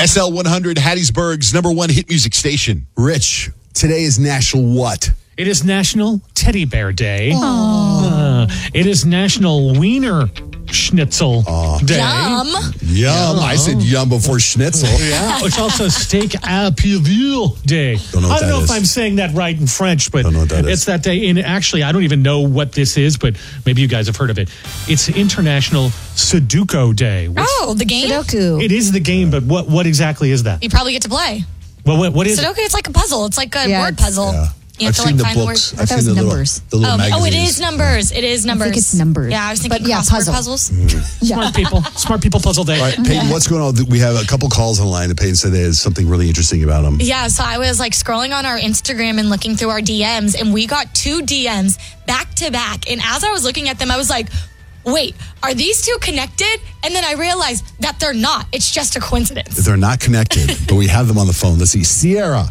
SL 100, Hattiesburg's #1 hit music station. Rich, today is National what? It is National Teddy Bear Day. It is National Wiener Schnitzel Day. Yum. I said yum before schnitzel. Yeah. It's also Steak à Piville Day. I don't know if I'm saying that right in French, but it's that day. And actually, I don't even know what this is, but maybe you guys have heard of it. It's International Sudoku Day. The game? Sudoku. It is the game, but what exactly is that? You probably get to play. Well, what is Sudoku, it? it's like a puzzle. It's like a word puzzle. Yeah. You have I've to seen the find the books. word. I've seen the numbers. little magazines. It is numbers. It is numbers. I think it's numbers. Yeah, I was thinking But crossword puzzles. Smart people puzzle day. All right, Peyton, what's going on? We have a couple calls on the line, and Peyton said there's something really interesting about them. Yeah, so I was like scrolling on our Instagram and looking through our DMs, and we got 2 DMs back to back. And as I was looking at them, I was like, wait, are these 2 connected? And then I realized that they're not. It's just a coincidence. They're not connected, but we have them on the phone. Let's see. Sierra.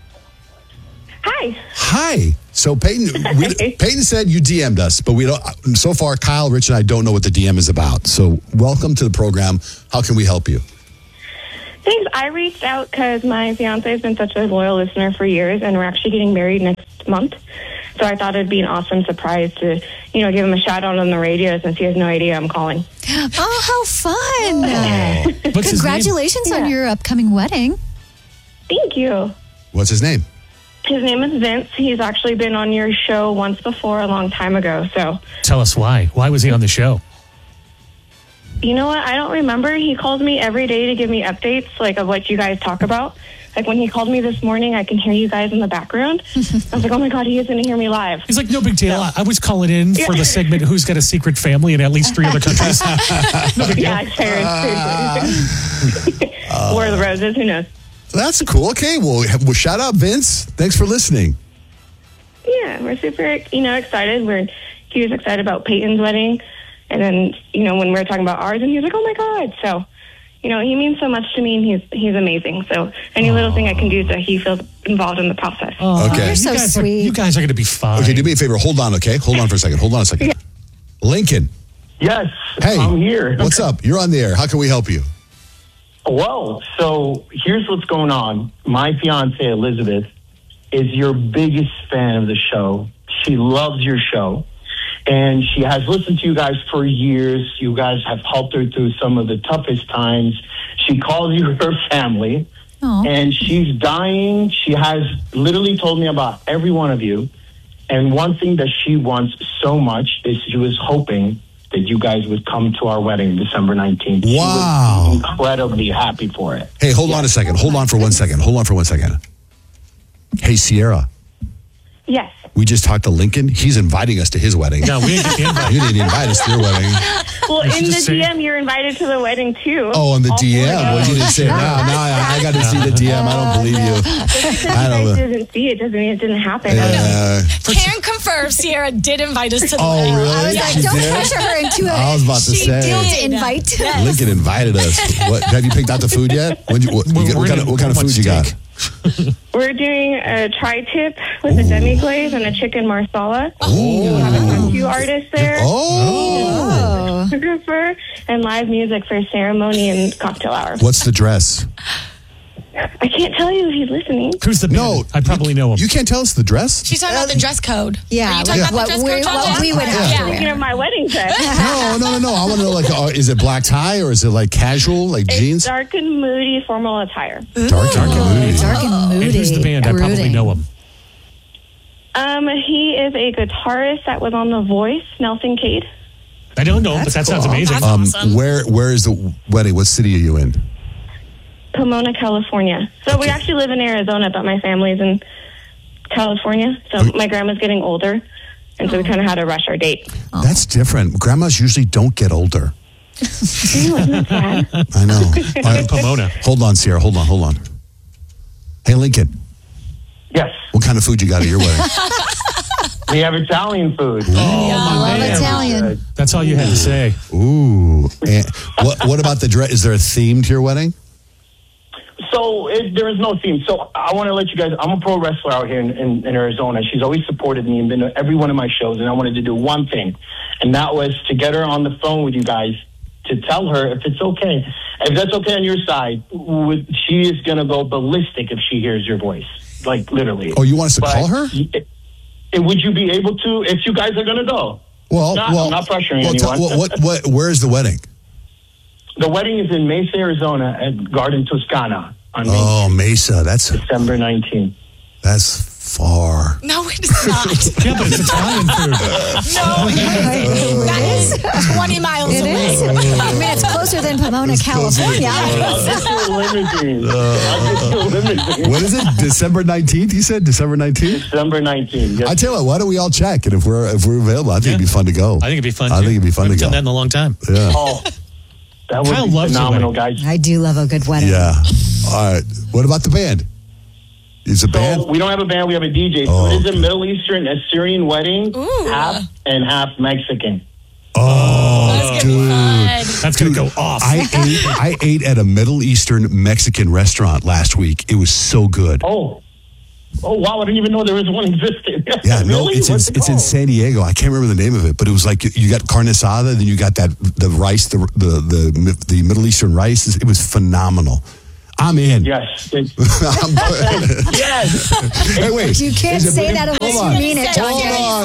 Hi. So Peyton said you DM'd us, but we don't. So far, Kyle, Rich, and I don't know what the DM is about. So welcome to the program. How can we help you? Thanks. I reached out because my fiance has been such a loyal listener for years, and we're actually getting married next month. So I thought it'd be an awesome surprise to, give him a shout out on the radio since he has no idea I'm calling. Oh, how fun. What's his name? Congratulations on your upcoming wedding. Thank you. What's his name? His name is Vince. He's actually been on your show once before a long time ago. So Tell us why. Why was he on the show? you know what? I don't remember. He calls me every day to give me updates of what you guys talk about. Like when he called me this morning, I can hear you guys in the background. I was like, oh my God, he is going to hear me live. He's like, no big deal. I was calling in for the segment Who's Got a Secret Family in at least 3 other countries. No big deal. Yeah, seriously. War of the Roses, who knows? That's cool. Okay, well, shout out Vince. Thanks for listening. Yeah, we're super, excited. He was excited about Peyton's wedding. And then, when we were talking about ours, and he was like, oh my God. So, he means so much to me, and he's amazing. So any little thing I can do so he feels involved in the process. Okay. You're so sweet. You guys are going to be fine. Okay, do me a favor. Hold on, okay? Hold on for a second. Hold on a second. Yeah. Lincoln. Yes, Hey. I'm here. What's up? You're on the air. How can we help you? Well, so here's what's going on. My fiance, Elizabeth, is your biggest fan of the show. She loves your show. And she has listened to you guys for years. You guys have helped her through some of the toughest times. She calls you her family. Aww. And she's dying. She has literally told me about every one of you. And one thing that she wants so much is she was hoping that you guys would come to our wedding December 19th. Wow. She was incredibly happy for it. Hey, hold on a second. Hold on for 1 second. Hey, Sierra. Yes. We just talked to Lincoln. He's inviting us to his wedding. No, we didn't get the invite. You didn't invite us to your wedding. Well, I should in the just say- DM, you're invited to the wedding, too. Oh, on the All DM. 4 of Well, us. you didn't say it. Now I got to see the DM. I don't believe you. Because I you don't guys know. didn't see it doesn't mean it didn't happen. Can confirm Sierra did invite us to the Oh, wedding. really? I was like, She don't did? pressure her into it. I was about to She say. did invite us. Lincoln invited us. What, have you picked out the food yet? What kind of food you got? We're doing a tri-tip with a demi-glaze and a chicken marsala. Oh. We have a tattoo artist there. Oh. Photographer and live music for ceremony and cocktail hour. What's the dress? I can't tell you if he's listening. Who's the band? No. I probably know him. You can't tell us the dress? She's talking about the dress code. Yeah, Are you talking about the dress code, John? what we would have to Yeah, thinking wear. of my wedding dress. No. I want to know, is it black tie or is it like casual, like It's jeans? dark and moody formal attire. Dark and moody. Dark and moody. And who's the band? I probably Brooding. know him. He is a guitarist that was on The Voice, Nelson Cade. I don't know, but that sounds amazing. That's awesome. Where is the wedding? What city are you in? Pomona, California. So we actually live in Arizona, but my family's in California. So my grandma's getting older, and so we kind of had to rush our date. That's different. Grandmas usually don't get older. Isn't that sad? I know. I'm in Pomona. Hold on, Sierra. Hold on. Hey, Lincoln. Yes, What kind of food you got at your wedding? we have Italian food. I love Italian. That's all you had to say. Ooh. And what about the dress? Is there a theme to your wedding? So there is no theme. So I want to let you guys, I'm a pro wrestler out here in Arizona. She's always supported me and been to every one of my shows. And I wanted to do one thing. And that was to get her on the phone with you guys to tell her if it's okay. If that's okay on your side, she is going to go ballistic if she hears your voice. Like, literally. Oh, you want us to call her? Would you be able to if you guys are going to go? Well, I'm not pressuring anyone. Where is the wedding? The wedding is in Mesa, Arizona at Garden Toscana. On Mesa. That's December 19th. That's far. No, it's not. Yeah, but it's Italian food. No, that is 20 miles It away. is. I mean, it's closer than Pomona, California. I'll get you a limousine. What is it? December 19th? You said December 19th? December 19th. Yes. I tell you what, why don't we all check? And if we're available, I think it'd be fun to go. I think it'd be fun. I think it'd be fun to I've go. done that in a long time. Yeah. Oh, that would Kyle be loves phenomenal, the guys. I do love a good wedding. Yeah. All right. What about the band? Is a band? So we don't have a band, we have a DJ. Oh, So it is a Middle Eastern Assyrian wedding, Ooh. half and half Mexican. Oh, That's gonna be fun. That's going to go off. I ate at a Middle Eastern Mexican restaurant last week. It was so good. Oh, wow, I didn't even know there was one existed. Yeah, no, Really? it's in called? San Diego. I can't remember the name of it, but it was like you got carne asada, then you got the rice, the Middle Eastern rice. It was phenomenal. I'm in. Yes. Yes. Hey, wait. You can't say that unless you mean it, John.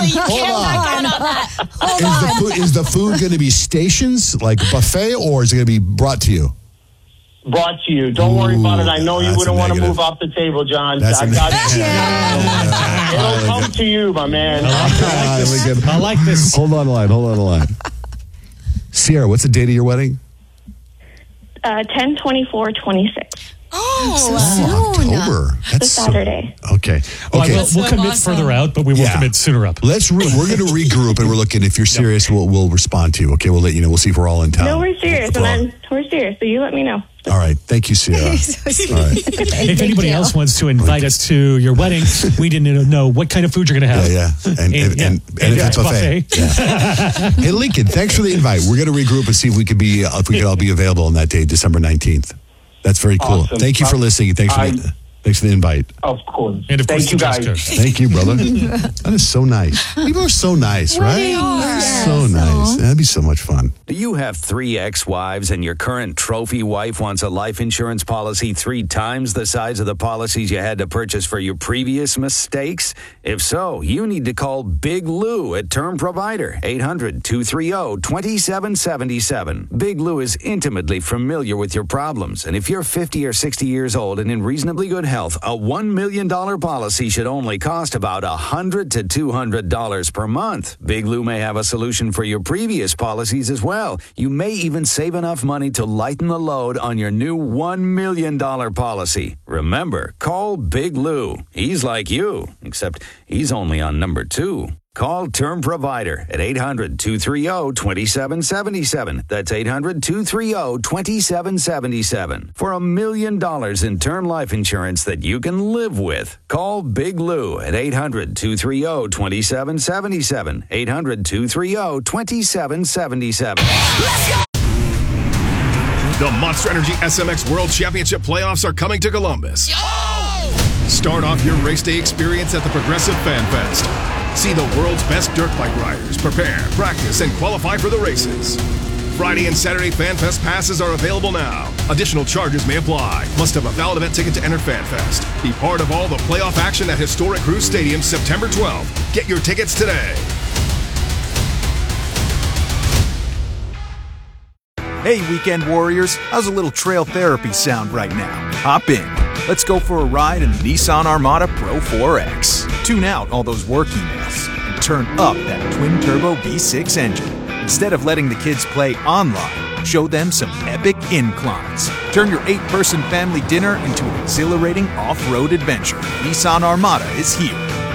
Hold on. Is the food going to be stations, like buffet, or is it going to be brought to you? Brought to you. Don't worry about it. I know you that's wouldn't a want to negative. move off the table, John. That's I a got negative. It'll come to you, my man. I like this. Hold on the line. Sierra, what's the date of your wedding? 10/24/26. Oh, October. That's The Saturday. Okay. Well, Okay. we'll commit awesome. further out, but we won't commit sooner up. We're going to regroup, and we're looking. If you're serious, we'll respond to you. Okay, we'll let you know. We'll see if we're all in town. No, we're serious, we're serious. So you let me know. All right. Thank you, Sierra. So sweet. All right. If anybody else wants to invite us to your wedding, we didn't know what kind of food you're going to have. Yeah. And if it's buffet. Yeah. Hey, Lincoln, thanks for the invite. We're going to regroup and see if we could all be available on that day, December 19th. That's very cool. Awesome. Thank you for listening. Thanks for the invite. Of course. And of course, Thank you, guys. Jessica. Thank you, brother. That is so nice. People are so nice, right? So nice. That'd be so much fun. Do you have 3 ex-wives and your current trophy wife wants a life insurance policy 3 times the size of the policies you had to purchase for your previous mistakes? If so, you need to call Big Lou at Term Provider, 800-230-2777. Big Lou is intimately familiar with your problems, and if you're 50 or 60 years old and in reasonably good health, a $1 million policy should only cost about $100 to $200 per month. Big Lou may have a solution for your previous policies as well. You may even save enough money to lighten the load on your new $1 million policy. Remember, call Big Lou. He's like you, except he's only on number 2. Call Term Provider at 800-230-2777. That's 800-230-2777 for $1 million in term life insurance that you can live with. Call Big Lou at 800-230-2777. 800-230-2777. The Monster Energy SMX World Championship playoffs are coming to Columbus. Start off your race day experience at the Progressive Fan Fest. See the world's best dirt bike riders prepare, practice, and qualify for the races. Friday and Saturday Fan Fest passes are available now. Additional charges may apply. Must have a valid event ticket to enter Fan Fest. Be part of all the playoff action at historic Cruz Stadium September 12th. Get your tickets today. Hey, Weekend Warriors, how's a little trail therapy sound right now? Hop in. Let's go for a ride in the Nissan Armada Pro 4X. Tune out all those work emails and turn up that twin-turbo V6 engine. Instead of letting the kids play online, show them some epic inclines. Turn your 8-person family dinner into an exhilarating off-road adventure. Nissan Armada is here.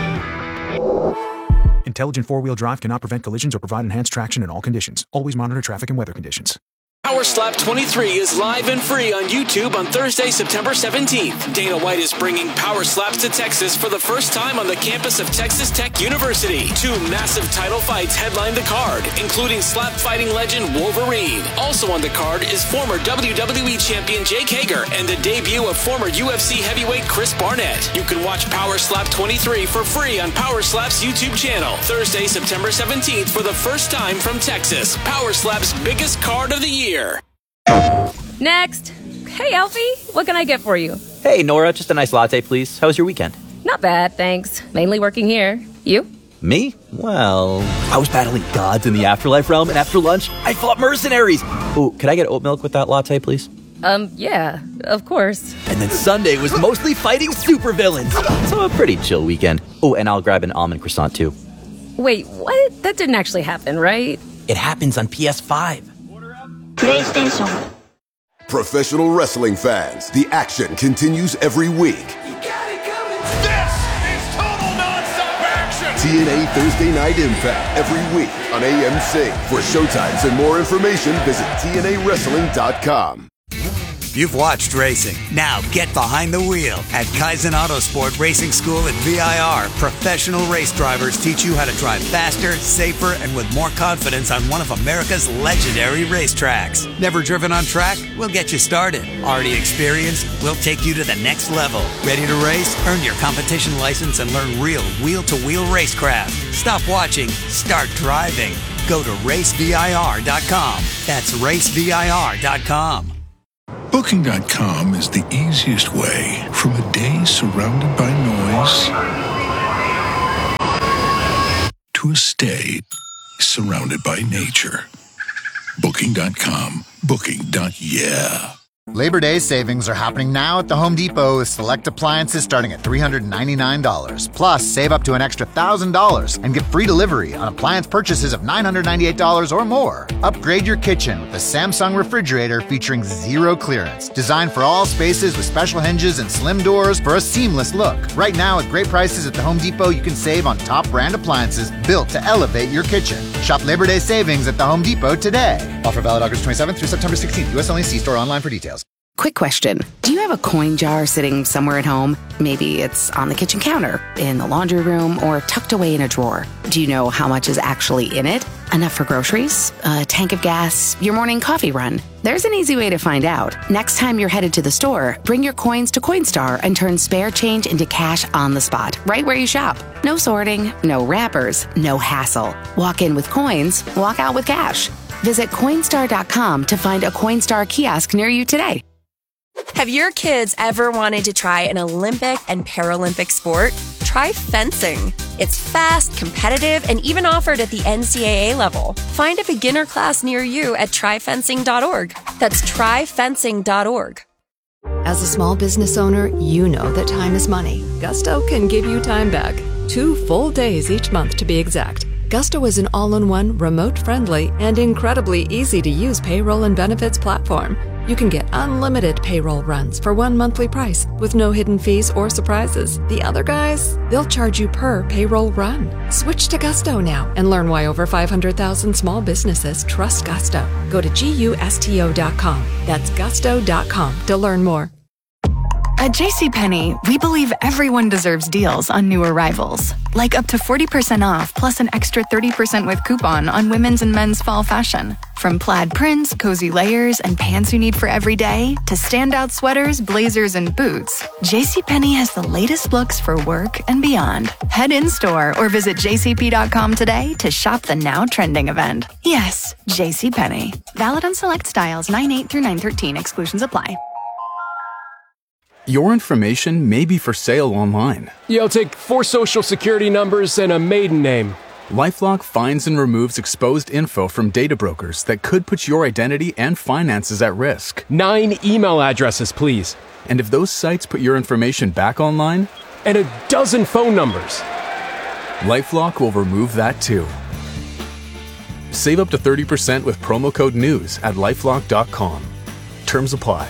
Intelligent four-wheel drive cannot prevent collisions or provide enhanced traction in all conditions. Always monitor traffic and weather conditions. Power Slap 23 is live and free on YouTube on Thursday, September 17th. Dana White is bringing Power Slaps to Texas for the first time on the campus of Texas Tech University. 2 massive title fights headline the card, including slap fighting legend Wolverine. Also on the card is former WWE champion Jake Hager and the debut of former UFC heavyweight Chris Barnett. You can watch Power Slap 23 for free on Power Slap's YouTube channel. Thursday, September 17th for the first time from Texas. Power Slap's biggest card of the year. here. Next. Hey, Alfie, what can I get for you? Hey, Nora, just a nice latte, please. How was your weekend? Not bad, thanks. Mainly working here. You? Me? Well, I was battling gods in the afterlife realm, and after lunch, I fought mercenaries. Ooh, could I get oat milk with that latte, please? Yeah, of course. And then Sunday was mostly fighting supervillains. So a pretty chill weekend. Oh, and I'll grab an almond croissant, too. Wait, what? That didn't actually happen, right? It happens on PS5. PlayStation. Professional wrestling fans, the action continues every week. This is total non-stop action! TNA Thursday Night Impact every week on AMC. For showtimes and more information, visit TNAWrestling.com. You've watched racing. Now get behind the wheel. At Kaizen Autosport Racing School at VIR, professional race drivers teach you how to drive faster, safer, and with more confidence on one of America's legendary racetracks. Never driven on track? We'll get you started. Already experienced? We'll take you to the next level. Ready to race? Earn your competition license and learn real wheel-to-wheel racecraft. Stop watching. Start driving. Go to racevir.com. That's racevir.com. Booking.com is the easiest way from a day surrounded by noise to a stay surrounded by nature. Booking.com. Booking.yeah. Labor Day savings are happening now at the Home Depot with select appliances starting at $399. Plus, save up to an extra $1,000 and get free delivery on appliance purchases of $998 or more. Upgrade your kitchen with the Samsung refrigerator featuring zero clearance. Designed for all spaces with special hinges and slim doors for a seamless look. Right now, at great prices at the Home Depot, you can save on top brand appliances built to elevate your kitchen. Shop Labor Day savings at the Home Depot today. Offer valid August 27th through September 16th. U.S. only. See store online for details. Quick question. Do you have a coin jar sitting somewhere at home? Maybe it's on the kitchen counter, in the laundry room, or tucked away in a drawer. Do you know how much is actually in it? Enough for groceries? A tank of gas? Your morning coffee run? There's an easy way to find out. Next time you're headed to the store, bring your coins to Coinstar and turn spare change into cash on the spot, right where you shop. No sorting, no wrappers, no hassle. Walk in with coins, walk out with cash. Visit Coinstar.com to find a Coinstar kiosk near you today. Have your kids ever wanted to try an Olympic and Paralympic sport? Try fencing. It's fast, competitive, and even offered at the NCAA level. Find a beginner class near you at tryfencing.org. That's tryfencing.org. As a small business owner, you know that time is money. Gusto can give you time back. 2 full days each month to be exact. Gusto is an all-in-one, remote-friendly, and incredibly easy-to-use payroll and benefits platform. You can get unlimited payroll runs for one monthly price with no hidden fees or surprises. The other guys, they'll charge you per payroll run. Switch to Gusto now and learn why over 500,000 small businesses trust Gusto. Go to GUSTO.com. That's gusto.com to learn more. At JCPenney, we believe everyone deserves deals on new arrivals. Like up to 40% off plus an extra 30% with coupon on women's and men's fall fashion. From plaid prints, cozy layers, and pants you need for every day, to standout sweaters, blazers, and boots, JCPenney has the latest looks for work and beyond. Head in-store or visit jcp.com today to shop the now trending event. Yes, JCPenney. Valid on select styles 9/8 through 9/13. Exclusions apply. Your information may be for sale online. Yeah, I'll take 4 social security numbers and a maiden name. LifeLock finds and removes exposed info from data brokers that could put your identity and finances at risk. 9 email addresses, please. And if those sites put your information back online? And a dozen phone numbers. LifeLock will remove that too. Save up to 30% with promo code NEWS at LifeLock.com. Terms apply.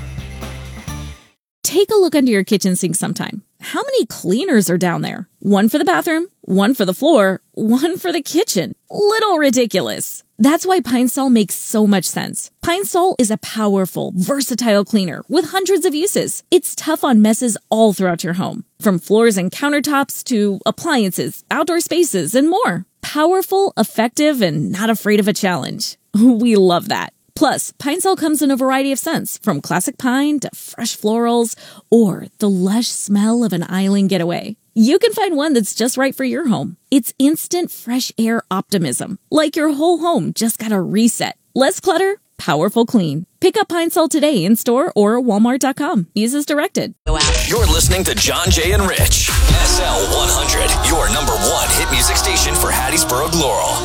Take a look under your kitchen sink sometime. How many cleaners are down there? One for the bathroom, one for the floor, one for the kitchen. Little ridiculous. That's why Pine Sol makes so much sense. Pine Sol is a powerful, versatile cleaner with hundreds of uses. It's tough on messes all throughout your home, from floors and countertops to appliances, outdoor spaces, and more. Powerful, effective, and not afraid of a challenge. We love that. Plus, Pine Sol comes in a variety of scents, from classic pine to fresh florals, or the lush smell of an island getaway. You can find one that's just right for your home. It's instant fresh air optimism, like your whole home just got a reset. Less clutter, Powerful clean. Pick up Pine Sol today in store or Walmart.com. Use as directed. You're listening to John, Jay, and Rich. SL 100, your number one hit music station for Hattiesburg, Laurel.